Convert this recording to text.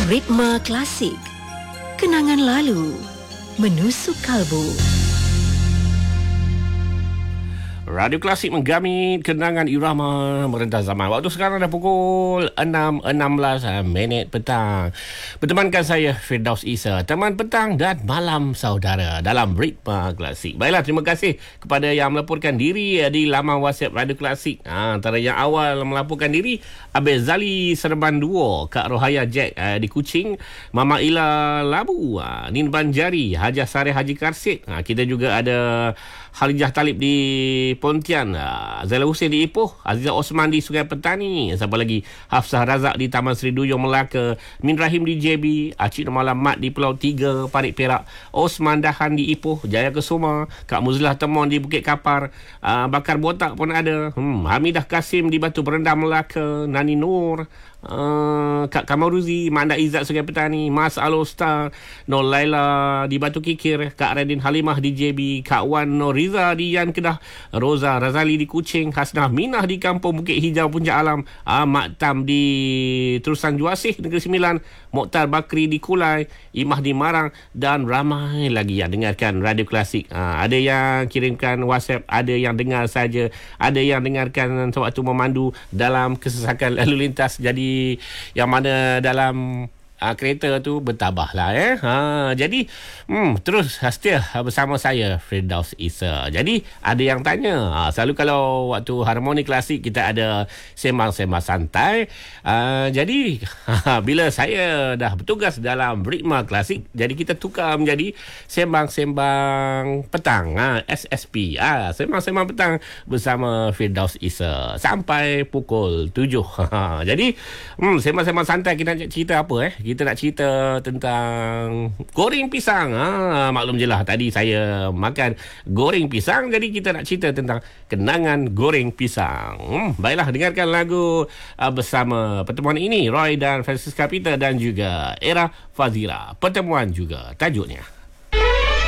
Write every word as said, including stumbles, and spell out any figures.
Ritma Klasik, kenangan lalu menusuk kalbu. Radio Klasik menggamit kenangan irama merentas zaman. Waktu sekarang dah pukul enam enam belas minit petang. Bertemankan saya Firdaus Isa, teman petang dan malam saudara dalam Ritma Klasik. Baiklah, terima kasih kepada yang melaporkan diri di laman WhatsApp Radio Klasik. Ha, antara yang awal melaporkan diri, Abel Zali Serban dua, Kak Rohaya Jack uh, di Kuching, Mama Ila Labu, uh, Nin Banjari, Hajah Sari Haji Karsit. Ha, kita juga ada Halijah Talib di Pontian, Zaila Hussein di Ipoh, Azizah Osman di Sungai Petani, siapa lagi, Hafsah Razak di Taman Seri Duyung Melaka, Min Rahim di J B, Acik Malam Mat di Pulau Tiga Parit Perak, Osman Dahan di Ipoh, Jaya Kesuma, Kak Muzlah Temon di Bukit Kapar, uh, Bakar Botak pun ada, hmm, Hamidah Kasim di Batu Berendam Melaka, Nani Nur, Uh, Kak Kamaruzi, Manda Izzat Sungai Petani, Mas Alostar, Nur Laila di Batu Kikir, Kak Radin Halimah di J B, Kak Wan Noriza di Yan Kedah, Roza Razali di Kuching, Hasnah Minah di Kampung Bukit Hijau Puncak Alam, uh, Mak Tam di Terusan Juasih Negeri Sembilan, Mokhtar Bakri di Kulai, Imah di Marang, dan ramai lagi yang dengarkan Radio Klasik. uh, Ada yang kirimkan WhatsApp, ada yang dengar saja, ada yang dengarkan sewaktu memandu dalam kesesakan lalu lintas. Jadi yang mana dalam uh, kereta tu bertabah lah eh. Ha, jadi hmm, terus setia bersama saya Firdaus Isa. Jadi ada yang tanya, ha, selalu kalau waktu Harmoni Klasik kita ada sembang-sembang santai. Uh, jadi ha, bila saya dah bertugas dalam Ritma Klasik, jadi kita tukar menjadi sembang-sembang petang, ha, S S P, ha, sembang-sembang petang bersama Firdaus Isa sampai pukul tujuh. Ha, jadi hmm, sembang-sembang santai kita nak cerita apa eh? Kita nak cerita tentang goreng pisang. Ha, maklum je lah tadi saya makan goreng pisang, jadi kita nak cerita tentang kenangan goreng pisang. Hmm, baiklah, dengarkan lagu uh, bersama pertemuan ini, Roy dan Francisca Peter dan juga Era Fazira. Pertemuan juga tajuknya.